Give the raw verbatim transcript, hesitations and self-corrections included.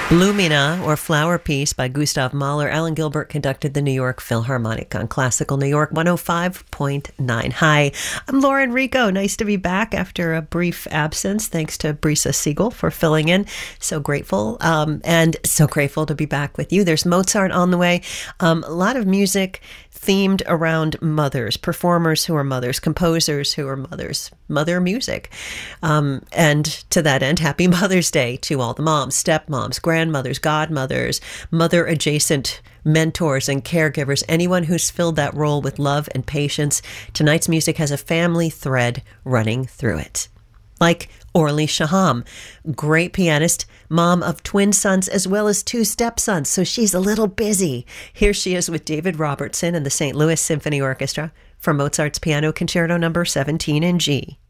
Blumina, or Flower Piece by Gustav Mahler. Alan Gilbert conducted the New York Philharmonic on Classical New York one oh five point nine. Hi, I'm Lauren Rico. Nice to be back after a brief absence. Thanks to Brisa Siegel for filling in. So grateful. Um, and so grateful to be back with you. There's Mozart on the way. Um, a lot of music themed around mothers, performers who are mothers, composers who are mothers, mother music. Um, and to that end, happy Mother's Day to all the moms, stepmoms, grandmothers, godmothers, mother-adjacent mentors and caregivers, anyone who's filled that role with love and patience. Tonight's music has a family thread running through it. Like Orly Shaham, great pianist, mom of twin sons as well as two stepsons, so she's a little busy. Here she is with David Robertson and the Saint Louis Symphony Orchestra from Mozart's Piano Concerto number seventeen in G.